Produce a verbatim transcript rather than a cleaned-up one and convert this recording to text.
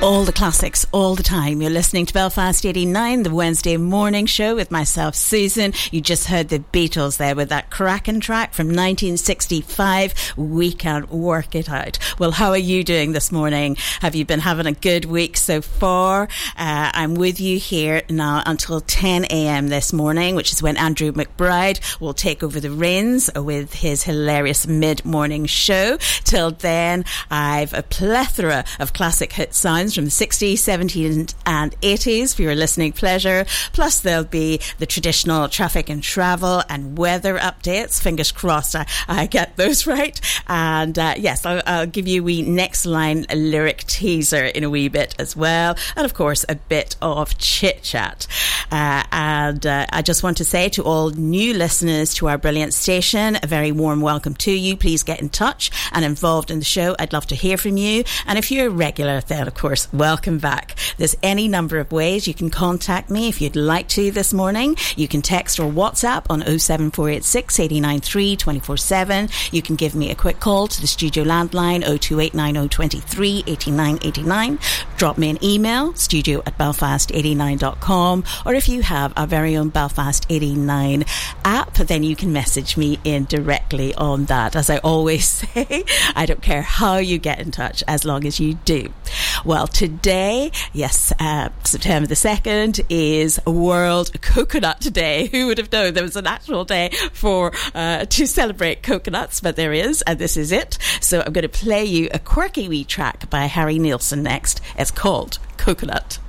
All the classics, all the time. You're listening to Belfast eighty-nine, the Wednesday morning show with myself, Susan. You just heard the Beatles there with that cracking track from nineteen sixty-five, We Can't Work It Out. Well, how are you doing this morning? Have you been having a good week so far? Uh, I'm with you here now until ten a.m. this morning, which is when Andrew McBride will take over the reins with his hilarious mid-morning show. Till then, I've a plethora of classic hit sounds from the sixties, seventies and eighties for your listening pleasure. Plus there'll be the traditional traffic and travel and weather updates. Fingers crossed I, I get those right. And uh, yes, I'll, I'll give you a wee next line a lyric teaser in a wee bit as well. And of course a bit of chit chat. Uh, and uh, I just want to say to all new listeners to our brilliant station, a very warm welcome to you. Please get in touch and involved in the show. I'd love to hear from you. And if you're a regular, then of course, welcome back. There's any number of ways you can contact me if you'd like to this morning. You can text or WhatsApp on oh seven four eight six, eight nine three, two four seven. You can give me a quick call to the studio landline oh two eight nine oh two three, eight nine eight nine. Drop me an email, studio at belfast eighty-nine dot com. Or if you have our very own Belfast eighty-nine app, then you can message me in directly on that. As I always say, I don't care how you get in touch as long as you do. Well, today, yes, uh, September the second is World Coconut Day. Who would have known there was an actual day for uh, to celebrate coconuts, but there is, and this is it. So I'm going to play you a quirky wee track by Harry Nilsson next. It's called Coconut.